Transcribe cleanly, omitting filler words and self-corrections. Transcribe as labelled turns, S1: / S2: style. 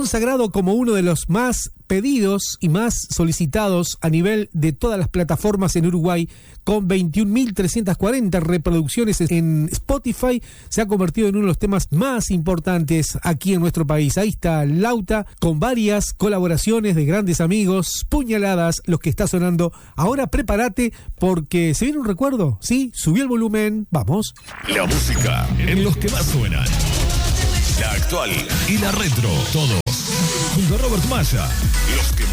S1: consagrado como uno de los más pedidos y más solicitados a nivel de todas las plataformas en Uruguay, con 21.340 reproducciones en Spotify, se ha convertido en uno de los temas más importantes aquí en nuestro país. Ahí está Lauta, con varias colaboraciones de grandes amigos, Puñaladas, los que está sonando. Ahora prepárate porque se viene un recuerdo, ¿sí? Subió el volumen, vamos.
S2: La música en los que más suenan. La actual y la retro, todos. Junto a Robert Maya, los que